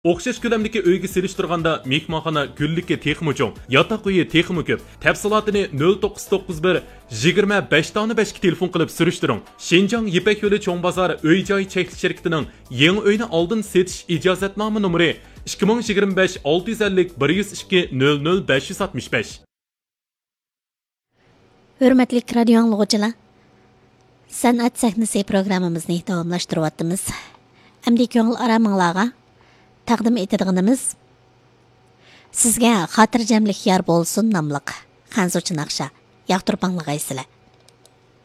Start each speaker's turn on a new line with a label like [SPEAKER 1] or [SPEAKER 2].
[SPEAKER 1] O'xshash ko'lamdagi uyga selishtirganda mehmonxona gullikka texmi cho'ng, yotoq uyi texmi ko'p. Tafsilotini 0991 25 dona 5 telefon qilib surishtiring. Shenjang Yipak yo'li cho'ng bozor uy-joy cheklik shirkatining yangi uyni oldin setish ijozatnoma nomeri 2025 650 102 00 565.
[SPEAKER 2] Hürmetli radio anlıqçılar, san'at sahnasi programmamizni davomlashtiryapmiz. Amdi ko'ngil araminglarga taqdim etadiganimiz sizga xotirjamlik yor bo'lsin nomli xanzuchi naqsha yoqtirib anglag'aysizlar.